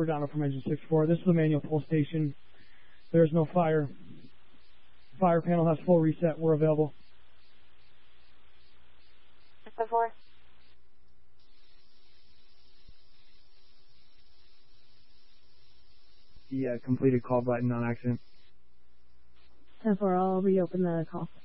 Giordano from Engine 6-4. This is a manual pull station. There's no fire. Fire panel has full reset. We're available. 6-4. The completed call button on accident. 10-4, I'll reopen the call.